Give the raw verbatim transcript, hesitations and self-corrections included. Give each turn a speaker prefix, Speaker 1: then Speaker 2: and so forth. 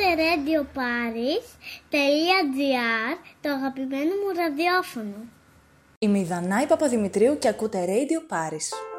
Speaker 1: ρέιντιο πάρις τελεία τζι άρ, το αγαπημένο μου ραδιόφωνο.
Speaker 2: Είμαι η Δανάη Παπαδημητρίου και ακούτε Radio Paris.